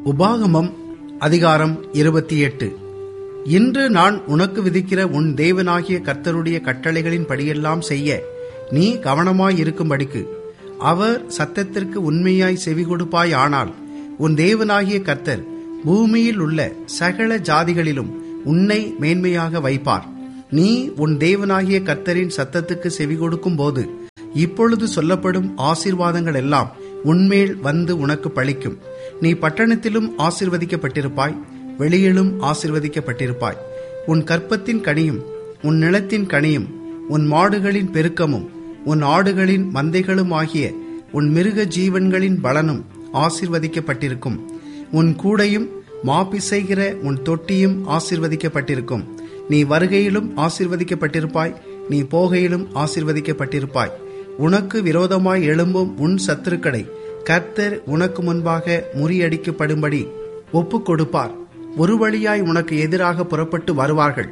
உபாகமம் அதிகாரம் 28. இன்று நான் உனக்கு விதிக்கிற உன் தேவனாகிய கர்த்தருடைய கட்டளைகளின் படியெல்லாம் செய்ய நீ கவனமாயிருக்கும்படிக்கு அவர் சத்தத்திற்கு உண்மையாய் செவி கொடுப்பாய். ஆனால் உன் தேவனாகிய கர்த்தர் பூமியில் உள்ள சகல ஜாதிகளிலும் உன்னை மேன்மையாக வைப்பார். நீ உன் தேவனாகிய கர்த்தரின் சத்தத்துக்கு செவி கொடுக்கும் போது இப்பொழுது சொல்லப்படும் ஆசீர்வாதங்கள் எல்லாம் உன்மேல் வந்து உனக்கு பலிக்கும். நீ பட்டணத்திலும் ஆசீர்வதிக்கப்பட்டிருப்பாய், வெளியிலும் ஆசீர்வதிக்கப்பட்டிருப்பாய். உன் கற்பத்தின் கனியும் உன் நிலத்தின் கனியும் உன் மாடுகளின் பெருக்கமும் உன் ஆடுகளின் மந்தைகளும் ஆகிய உன் மிருக ஜீவன்களின் பலனும் ஆசீர்வதிக்கப்பட்டிருக்கும். உன் கூடையும் மாப்பிசைகிற உன் தொட்டியும் ஆசீர்வதிக்கப்பட்டிருக்கும். நீ வருகையிலும் ஆசீர்வதிக்கப்பட்டிருப்பாய், நீ போகையிலும் ஆசீர்வதிக்கப்பட்டிருப்பாய். உனக்கு விரோதமாய் எழும்பும் உன் சத்துருக்களை கர்த்தர் உனக்கு முன்பாக முறியடிக்கப்படும்படி ஒப்புக் கொடுப்பார். ஒரு வழியாய் உனக்கு எதிராக புறப்பட்டு வருவார்கள்,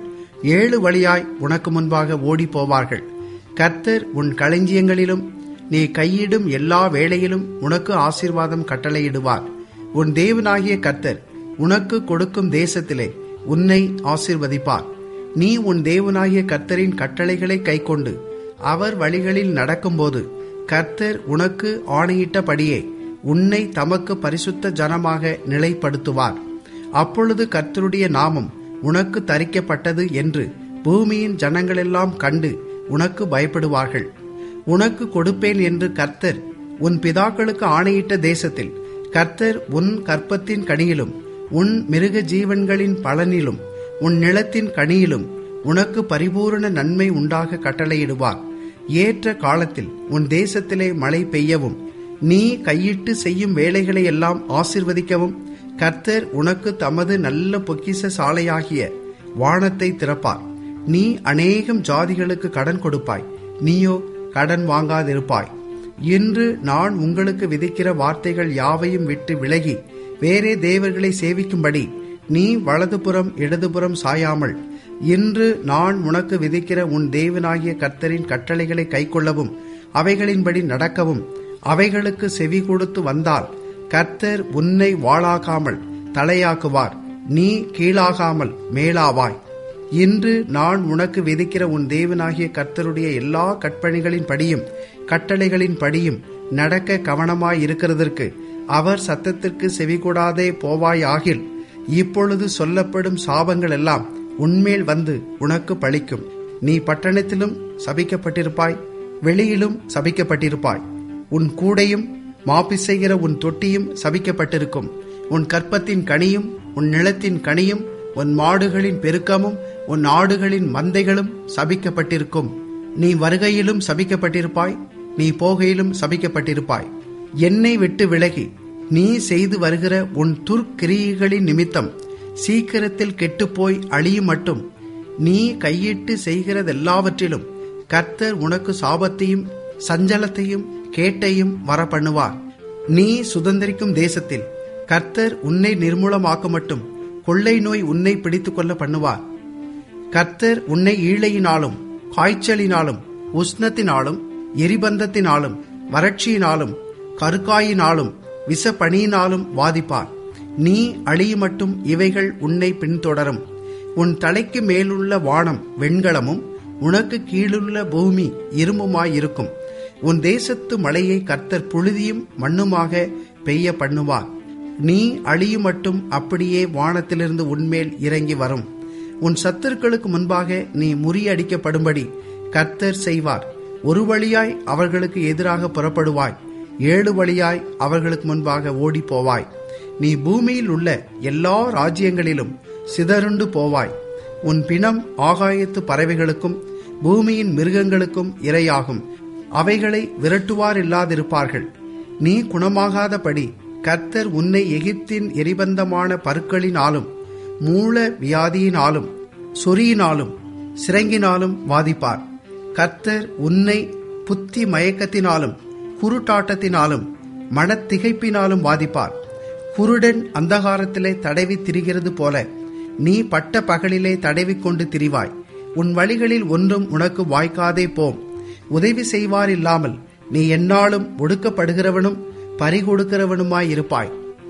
7 வழியாய் உனக்கு முன்பாக ஓடி போவார்கள். கர்த்தர் உன் களஞ்சியங்களிலும் நீ கையிடும் எல்லா வேளையிலும் உனக்கு ஆசீர்வாதம் கட்டளையிடுவார். உன் தேவனாகிய கர்த்தர் உனக்கு கொடுக்கும் தேசத்திலே உன்னை ஆசீர்வதிப்பார். நீ உன் தேவனாகிய கர்த்தரின் கட்டளைகளை கைக்கொண்டு அவர் வழிகளில் நடக்கும்போது கர்த்தர் உனக்கு ஆணையிட்டபடியே உன்னை தமக்கு பரிசுத்த ஜனமாக நிலைப்படுத்துவார். அப்பொழுது கர்த்தருடைய நாமம் உனக்கு தரிக்கப்பட்டது என்று பூமியின் ஜனங்களெல்லாம் கண்டு உனக்கு பயப்படுவார்கள். உனக்கு கொடுப்பேன் என்று கர்த்தர் உன் பிதாக்களுக்கு ஆணையிட்ட தேசத்தில் கர்த்தர் உன் கற்பத்தின் கனியிலும் உன் மிருக ஜீவன்களின் பலனிலும் உன் நிலத்தின் கனியிலும் உனக்கு பரிபூரண நன்மை உண்டாக கட்டளையிடுவார். ஏற்ற காலத்தில் உன் தேசத்திலே மழை பெய்யவும் நீ கையிட்டு செய்யும் வேலைகளை எல்லாம் ஆசீர்வதிக்கவும் கர்த்தர் உனக்கு தமது நல்ல பொக்கிஷ சாலையாகிய வானத்தை திறப்பார். நீ அநேகம் ஜாதிகளுக்கு கடன் கொடுப்பாய், நீயோ கடன் வாங்காதிருப்பாய். இன்று நான் உங்களுக்கு விதிக்கிற வார்த்தைகள் யாவையும் விட்டு விலகி வேறே தேவர்களை சேவிக்கும்படி நீ வலதுபுறம் இடதுபுறம் சாயாமல் இன்று நான் உனக்கு விதிக்கிற உன் தேவனாகிய கர்த்தரின் கட்டளைகளை கைக்கொள்ளவும் அவைகளின்படி நடக்கவும் அவைகளுக்கு செவி கொடுத்து வந்தால் கர்த்தர் உன்னை வாளாக்காமல் தலையாக்குவார், நீ கீழாகாமல் மேலாவாய். இன்று நான் உனக்கு விதிக்கிற உன் தேவனாகிய கர்த்தருடைய எல்லா கற்பனைகளின் படியும் கட்டளைகளின் படியும் நடக்க கவனமாயிருக்கிறதற்கு அவர் சத்தத்திற்கு செவிகொடாதே போவாயாகில் இப்பொழுது சொல்லப்படும் சாபங்கள் எல்லாம் உன்மேல் வந்து உனக்கு பலிக்கும். நீ பட்டணத்திலும் சபிக்கப்பட்டிருப்பாய், வெளியிலும் சபிக்கப்பட்டிருப்பாய். உன் கூடையும் மாப்பிசைகிற உன் தொட்டியும் சபிக்கப்பட்டிருக்கும். உன் கற்பத்தின் கனியும் உன் நிலத்தின் கனியும் உன் மாடுகளின் பெருக்கமும் உன் ஆடுகளின் மந்தைகளும் சபிக்கப்பட்டிருக்கும். நீ வருகையிலும் சபிக்கப்பட்டிருப்பாய், நீ போகையிலும் சபிக்கப்பட்டிருப்பாய். என்னை விட்டு விலகி நீ செய்து வருகிற உன் துர்க்கிரியைகளின் நிமித்தம் சீக்கிரத்தில் கெட்டுப்போய் அழியும் மட்டும் நீ கையிட்டு செய்கிறதெல்லாவற்றிலும் கர்த்தர் உனக்கு சாபத்தையும் சஞ்சலத்தையும் கேட்டையும் வரப்பண்ணுவார். நீ சுதந்திரிக்கும் தேசத்தில் கர்த்தர் உன்னை நிர்மூலமாக்க மட்டும் கொள்ளை நோய் உன்னை பிடித்து கொள்ள பண்ணுவார். கர்த்தர் உன்னை ஈழையினாலும் காய்ச்சலினாலும் உஷ்ணத்தினாலும் எரிபந்தத்தினாலும் வறட்சியினாலும் கருக்காயினாலும் விஷப்பணியினாலும் வாதிப்பார். நீ அழியுமட்டும் இவைகள் உன்னை பின்தொடரும். உன் தலைக்கு மேலுள்ள வானம் வெண்கலமும் உனக்கு கீழுள்ள பூமி இரும்புமாயிருக்கும். உன் தேசத்து மழையை கர்த்தர் புழுதியும் மண்ணுமாக பெய்ய பண்ணுவார். நீ அழியுமட்டும் அப்படியே வானத்திலிருந்து உன்மேல் இறங்கி வரும். உன் சத்துருக்களுக்கு முன்பாக நீ முறியடிக்கப்படும்படி கர்த்தர் செய்வார். ஒரு வழியாய் அவர்களுக்கு எதிராக புறப்படுவாய், 7 வழியாய் அவர்களுக்கு முன்பாக ஓடி போவாய். நீ பூமியில் உள்ள எல்லா ராஜ்யங்களிலும் சிதறுண்டு போவாய். உன் பிணம் ஆகாயத்து பறவைகளுக்கும் பூமியின் மிருகங்களுக்கும் இரையாகும். அவைகளை விரட்டுவார் இல்லாதிருப்பார்கள். நீ குணமாகாதபடி கர்த்தர் உன்னை எகிப்தின் எரிபந்தமான பருக்களினாலும் மூல வியாதியினாலும் சொறியினாலும் சிரங்கினாலும் வாதிப்பார். கர்த்தர் உன்னை புத்தி மயக்கத்தினாலும் குருட்டாட்டத்தினாலும் மனத்திகைப்பினாலும் வாதிப்பார். குருடன் அந்தகாரத்திலே தடவி திரிகிறது போல நீ பட்ட பகலிலே தடவி கொண்டு திரிவாய். உன் வழிகளில் ஒன்றும் உனக்கு வாய்க்காதே போம். உதவி செய்வார் இல்லாமல் நீ எந்நாளும் ஒடுக்கப்படுகிறவனும் பறிகொடுக்கிறவனுமாயிருப்பாய்.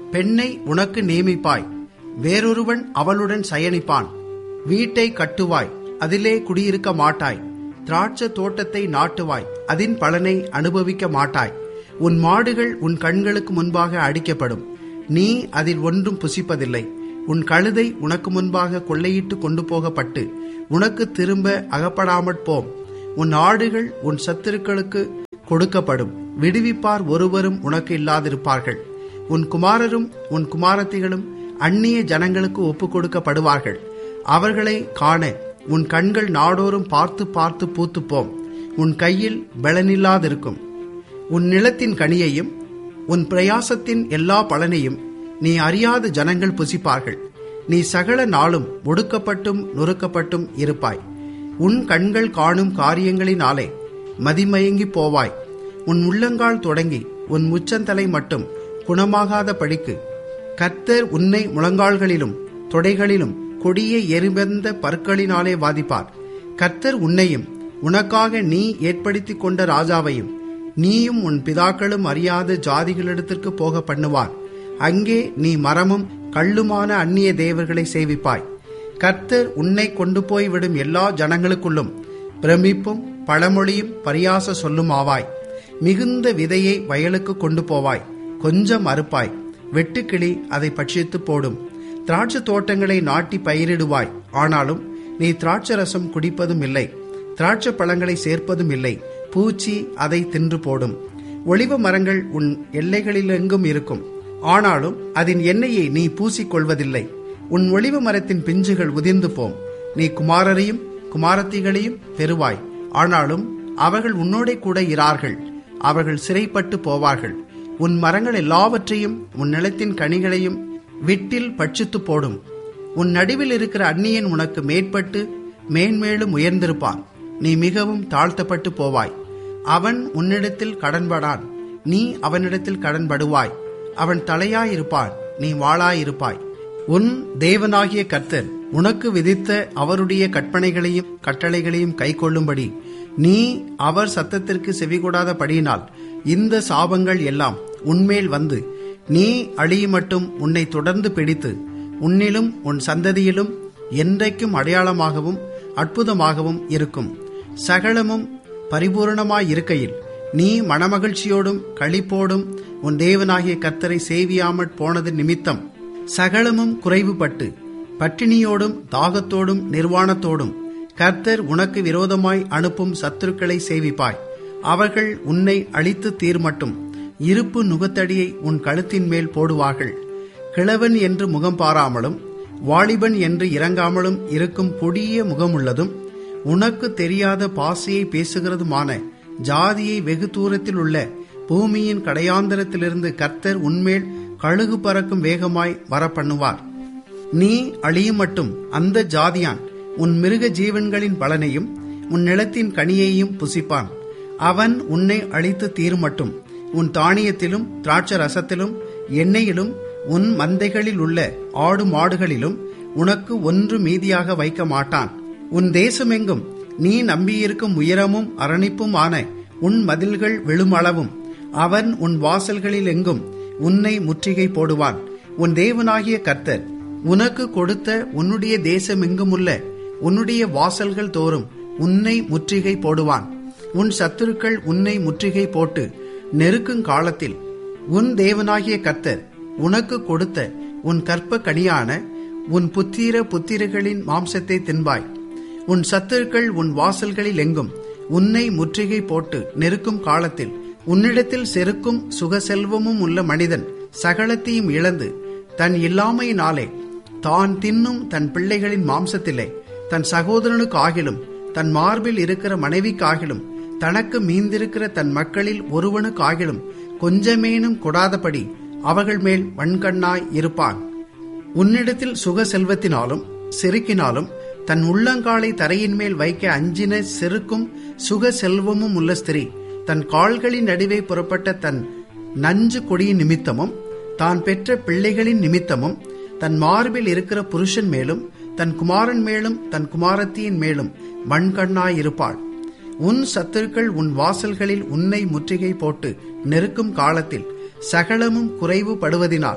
பெண்ணை உனக்கு நியமிப்பாய், வேறொருவன் அவளுடன் சயனிப்பான். வீட்டை கட்டுவாய், அதிலே குடியிருக்க மாட்டாய். திராட்சை தோட்டத்தை நாட்டுவாய், அதன் பலனை அனுபவிக்க மாட்டாய். உன் மாடுகள் உன் கண்களுக்கு முன்பாக அடிக்கப்படும், நீ அதில் ஒன்றும் புசிப்பதில்லை. உன் கழுதை உனக்கு முன்பாக கொள்ளையிட்டு கொண்டு போகப்பட்டு உனக்கு திரும்ப அகப்படாமற் போம். உன் ஆடுகள் உன் சத்துருக்களுக்கு கொடுக்கப்படும், விடுவிப்பார் ஒருவரும் உனக்கு இல்லாதிருப்பார்கள். உன் குமாரரும் உன் குமாரத்திகளும் அந்நிய ஜனங்களுக்கு ஒப்புக் கொடுக்கப்படுவார்கள். அவர்களை காண உன் கண்கள் நாடோறும் பார்த்து பார்த்து பூத்துப்போம். உன் கையில் பலனில்லாதிருக்கும். உன் நிலத்தின் கனியையும் உன் பிரயாசத்தின் எல்லா பலனையும் நீ அறியாத ஜனங்கள் புசிப்பார்கள். நீ சகல நாளும் ஒடுக்கப்பட்டும் நொறுக்கப்பட்டும் இருப்பாய். உன் கண்கள் காணும் காரியங்களினாலே மதிமயங்கி போவாய். உன் உள்ளங்கால் தொடங்கி உன் முச்சந்தலை மட்டும் குணமாகாத படிக்கு கர்த்தர் உன்னை முழங்கால்களிலும் தொடைகளிலும் கொடிய எரிபந்த பற்களினாலே வாதிப்பார். கர்த்தர் உன்னையும் உனக்காக நீ ஏற்படுத்தி கொண்ட ராஜாவையும் நீயும் உன் பிதாக்களும் அறியாத ஜாதிகளிடத்திற்கு போக பண்ணுவார். அங்கே நீ மரமும் கல்லுமான அந்நிய தேவர்களை சேவிப்பாய். கர்த்தர் உன்னை கொண்டு போய் விடும் எல்லா ஜனங்களுக்குள்ளும் பிரமிப்பும் பழமொழியும் பரியாச சொல்லும் ஆவாய். மிகுந்த விதையை வயலுக்கு கொண்டு போவாய், கொஞ்சம் அறுப்பாய், வெட்டுக்கிளி அதை பட்சித்து போடும். திராட்சை தோட்டங்களை நாட்டி பயிரிடுவாய், ஆனாலும் நீ திராட்சை ரசம் குடிப்பதும் இல்லை, திராட்சை பழங்களை சேர்ப்பதும் இல்லை. பூச்சி அதை தின்று போடும். ஒலிவ மரங்கள் உன் எல்லைகளிலெங்கும் இருக்கும், ஆனாலும் அதன் எண்ணெயை நீ பூசிக்கொள்வதில்லை. உன் ஒலிவ மரத்தின் பிஞ்சுகள் உதிர்ந்து போம். நீ குமாரரையும் குமாரத்திகளையும் பெறுவாய், ஆனாலும் அவர்கள் உன்னோடே கூட இரார்கள். அவர்கள் சிறைப்பட்டு போவார்கள். உன் மரங்கள் எல்லாவற்றையும் உன் நிலத்தின் கனிகளையும் விட்டில் பட்சித்து போடும். உன் நடுவில் இருக்கிற அந்நியன் உனக்கு மேற்பட்டு மேன்மேலும் உயர்ந்திருப்பான். நீ மிகவும் தாழ்த்தப்பட்டு போவாய். அவன் உன்னிடத்தில் கடன்படான், நீ அவனிடத்தில் கடன்படுவாய். அவன் தலையாயிருப்பான், நீ வாளாயிருப்பாய். உன் தேவனாகிய கர்த்தர் உனக்கு விதித்த அவருடைய கற்பனைகளையும் கட்டளைகளையும் கைக்கொள்ளும்படி நீ அவர் சத்தத்திற்கு செவிகொடாத படியினால் இந்த சாபங்கள் எல்லாம் உன்மேல் வந்து நீ அழியுமட்டும் உன்னை தொடர்ந்து பிடித்து உன்னிலும் உன் சந்ததியிலும் என்றைக்கும் அடையாளமாகவும் அற்புதமாகவும் இருக்கும். சகலமும் பரிபூரணமாயிருக்கையில் நீ மனமகிழ்ச்சியோடும் களிப்போடும் உன் தேவனாகிய கர்த்தரை சேவியாமற் போனது நிமித்தம் சகலமும் குறைவுபட்டு பட்டினியோடும் தாகத்தோடும் நிர்வாணத்தோடும் கர்த்தர் உனக்கு விரோதமாய் அனுப்பும் சத்துருக்களை சேவிப்பாய். அவர்கள் உன்னை அழித்து தீர்மட்டும் இருப்பு நுகத்தடியை உன் கழுத்தின் மேல் போடுவார்கள். கிழவன் என்று முகம் பாராமலும் வாலிபன் என்று இறங்காமலும் இருக்கும் கொடிய முகமுள்ளதும் உனக்கு தெரியாத பாசையை பேசுகிறதுமான ஜாதியை வெகு தூரத்தில் உள்ள பூமியின் கடையாந்தரத்திலிருந்து கர்த்தர் உன்மேல் கழுகு பறக்கும் வேகமாய் வரப்பண்ணுவார். நீ அழியுமட்டும் அந்த ஜாதியான் உன் மிருக ஜீவன்களின் பலனையும் உன் நிலத்தின் கனியையும் புசிப்பான். அவன் உன்னை அழித்து தீருமட்டும் உன் தானியத்திலும் திராட்சை ரசத்திலும் எண்ணெயிலும் உன் மந்தைகளில் உள்ள ஆடு மாடுகளிலும் உனக்கு ஒன்று மீதியாக வைக்க மாட்டான். உன் தேசமெங்கும் நீ நம்பியிருக்கும் உயரமும் அரணிப்பும் ஆன உன் மதில்கள் விழுமளவும் அவன் உன் வாசல்களில் எங்கும் உன்னை முற்றுகை போடுவான். உன் தேவனாகிய கர்த்தர் உனக்கு கொடுத்த உன்னுடைய தேசமெங்குமுள்ள உன்னுடைய வாசல்கள் தோறும் உன்னை முற்றுகை போடுவான். உன் சத்துருக்கள் உன்னை முற்றுகை போட்டு நெருக்கும் காலத்தில் உன் தேவனாகிய கர்த்தர் உனக்கு கொடுத்த உன் கற்ப கனியான உன் புத்திரர்களின் மாம்சத்தை தின்பாய். உன் சத்துருக்கள் உன் வாசல்களில் எங்கும் உன்னை முற்றுகை போட்டு நெருக்கும் காலத்தில் உன்னிடத்தில் செருக்கும் சுகசெல்வமும் உள்ள மனிதன் சகலத்தையும் இழந்து தன் இல்லாமையினாலே தான் தின்னும் தன் பிள்ளைகளின் மாம்சத்திலே தன் சகோதரனுக்கு ஆகிலும் தன் மார்பில் இருக்கிற மனைவிக்காகிலும் தனக்கு மீந்திருக்கிற தன் மக்களில் ஒருவனுக்கு ஆகிலும் கொஞ்சமேனும் கொடாதபடி அவர்கள் மேல் வன்கண்ணாய் இருப்பான். உன்னிடத்தில் சுக செல்வத்தினாலும் செருக்கினாலும் தன் உள்ளங்காலை தரையின் மேல் வைக்க அஞ்சின செருக்கும் சுக செல்வமும் உள்ள ஸ்திரீ தன் கால்களின் நடுவே புறப்பட்ட தன் நஞ்சு கொடியின் நிமித்தமும் தான் பெற்ற பிள்ளைகளின் நிமித்தமும் தன் மார்பில் இருக்கிற புருஷன் மேலும் தன் குமாரன் மேலும் தன் குமாரத்தியின் மேலும் வன்கண்ணாயிருப்பாள். உன் சத்துருக்கள் உன் வாசல்களில் உன்னை முற்றுகை போட்டு நெருக்கும் காலத்தில் சகலமும் குறைவுபடுவதினால்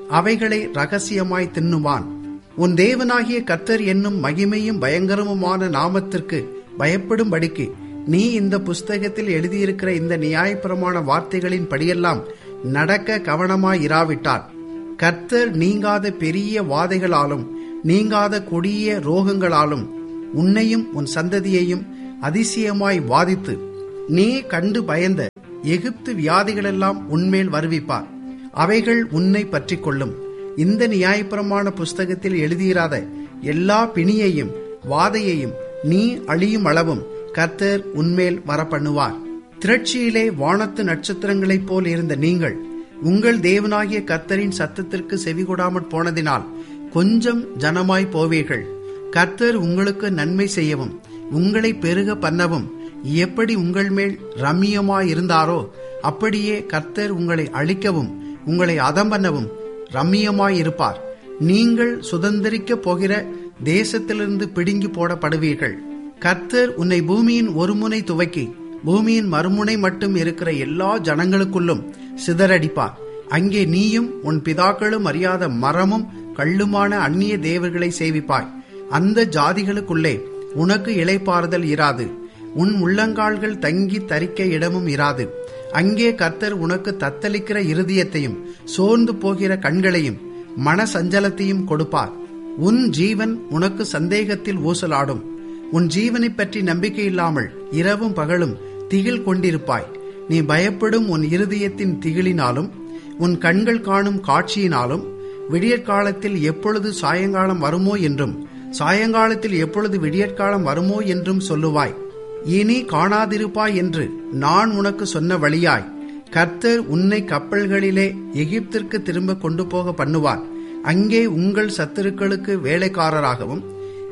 அவைகளை ரகசியமாய் தின்னுவான். உன் தேவனாகிய கர்த்தர் என்னும் மகிமையும் பயங்கரமுமான நாமத்திற்கு பயப்படும்படிக்கு நீ இந்த புஸ்தகத்தில் எழுதியிருக்கிற இந்த நியாயப்பிரமாண வார்த்தைகளின் படியெல்லாம் நடக்க கவனமாயிராவிட்டால் கர்த்தர் நீங்காத பெரிய வாதைகளாலும் நீங்காத கொடிய ரோகங்களாலும் உன்னையும் உன் சந்ததியையும் அதிசயமாய் வாதித்து நீ கண்டு பயந்த எகிப்து வியாதிகளெல்லாம் உன்மேல் வருவிப்பார். அவைகள் உன்னை பற்றி கொள்ளும். இந்த நியாயப்பிரமாண புஸ்தகத்தில் எழுதியிராத எல்லா பிணியையும் வாதையையும் நீ அழியும் அளவும் கர்த்தர் உன்மேல் வரப்பண்ணுவார். திரட்சியிலே வானத்து நட்சத்திரங்களைப் போல் இருந்த நீங்கள் உங்கள் தேவனாகிய கர்த்தரின் சத்தத்திற்கு செவிகொடாமற் போனதினால் கொஞ்சம் ஜனமாய் போவீர்கள். கர்த்தர் உங்களுக்கு நன்மை செய்யவும் உங்களை பெருக பண்ணவும் எப்படி உங்கள் மேல் ரம்மியமாயிருந்தாரோ அப்படியே கர்த்தர் உங்களை அழிக்கவும் உங்களை அதம் பண்ணவும் ரம்மியமாயிருப்பார். நீங்கள் சுதந்திரிக்க போகிற தேசத்திலிருந்து பிடுங்கி போடப்படுவீர்கள். கர்த்தர் உன்னை பூமியின் ஒரு முனை துவக்கி பூமியின் மறுமுனை மட்டும் இருக்கிற எல்லா ஜனங்களுக்குள்ளும் சிதறடிப்பார். அங்கே நீயும் உன் பிதாக்களும் அறியாத மரமும் கள்ளுமான அந்நிய தேவர்களை சேவிப்பாய். அந்த ஜாதிகளுக்குள்ளே உனக்கு இளைப்பாறுதல் இராது. உன் உள்ளங்கால்கள் தங்கி தரிக்க இடமும் இராது. அங்கே கர்த்தர் உனக்கு தத்தளிக்கிற இருதயத்தையும் சோர்ந்து போகிற கண்களையும் மன சஞ்சலத்தையும் கொடுப்பார். உன் ஜீவன் உனக்கு சந்தேகத்தில் ஊசலாடும். உன் ஜீவனை பற்றி நம்பிக்கை இல்லாமல் இரவும் பகலும் திகில் கொண்டிருப்பாய். நீ பயப்படும் உன் இருதயத்தின் திகிலினாலும் உன் கண்கள் காணும் காட்சியினாலும் விடியற்காலத்தில் எப்பொழுது சாயங்காலம் வருமோ என்றும் சாயங்காலத்தில் எப்பொழுது விடியற்காலம் வருமோ என்றும் சொல்லுவாய். இனி காணாதிருப்பாய் என்று நான் உனக்கு சொன்ன வழியாய் கர்த்தர் உன்னை கப்பல்களிலே எகிப்திற்கு திரும்ப கொண்டு போக பண்ணுவார். அங்கே உங்கள் சத்துருக்களுக்கு வேலைக்காரராகவும்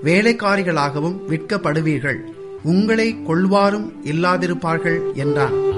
வேலைக்காரிகளாகவும் விற்கப்படுவீர்கள். உங்களை கொள்வாரும் இல்லாதிருப்பார்கள் என்றான்.